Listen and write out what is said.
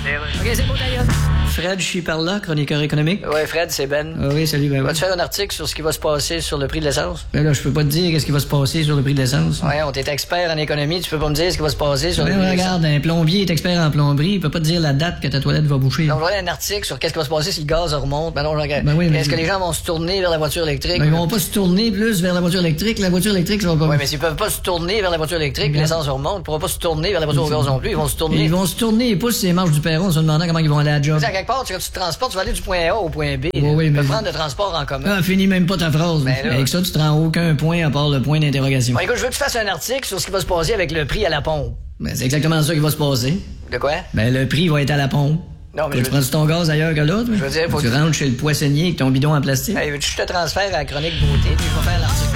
OK, c'est beau d'ailleurs. Fred, je suis par là, chroniqueur économique. Ouais, Fred, c'est Ben. Ah oui, salut, Ben. Vas-tu faire un article sur ce qui va se passer sur le prix de l'essence? Ben là, je peux pas te dire qu'est-ce qui va se passer sur le prix de l'essence. Ouais, on t'est expert en économie, tu peux pas me dire ce qui va se passer sur le prix de l'essence. Regarde, un plombier est expert en plomberie, il peut pas te dire la date que ta toilette va boucher. Donc, voilà un article sur qu'est-ce qui va se passer si le gaz remonte. Ben non, je regarde. Ben oui, mais est-ce que les gens vont se tourner vers la voiture électrique? Ben, ils vont pas se tourner plus vers la voiture électrique. La voiture électrique, ça va pas... Ouais, mais s'ils peuvent pas se tourner vers la voiture électrique, puis l'essence remonte, ils pourront pas se tourner vers la voiture au gaz non plus, ils vont se tourner. Ils vont se tourner, ils poussent les marches du perron en se demandant comment ils vont aller à la job. À quelque part, tu te transportes, tu vas aller du point A au point B. Oui, tu mais... peux prendre le transport en commun. Ah, finis même pas ta phrase. Ben là... Avec ça, tu te rends aucun point à part le point d'interrogation. Bon, écoute, je veux que tu fasses un article sur ce qui va se passer avec le prix à la pompe. Ben, c'est exactement ça qui va se passer. De quoi? Ben, le prix va être à la pompe. Non, mais tu prends ton gaz ailleurs que l'autre? Je veux dire, tu rentres chez le poissonnier avec ton bidon en plastique. Hey, veux-tu que je te transfère à la chronique beauté? Puis je vais faire l'article.